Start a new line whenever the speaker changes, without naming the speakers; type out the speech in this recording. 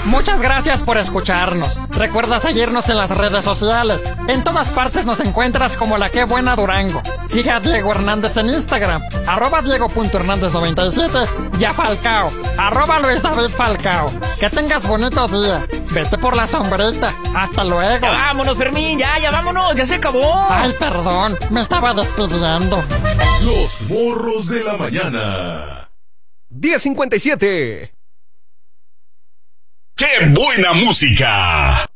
Muchas gracias por escucharnos. Recuerda seguirnos en las redes sociales. En todas partes nos encuentras como La Qué Buena Durango. Sigue a Diego Hernández en Instagram, @Diego.Hernández97 y a Falcao, @Luis David Falcao. Que tengas bonito día. Vete por la sombrita. Hasta luego.
Ya vámonos, Fermín, ya vámonos, ya se acabó.
Ay, perdón, me estaba despidiendo.
Los morros de la mañana.
10:57.
¡Qué buena música!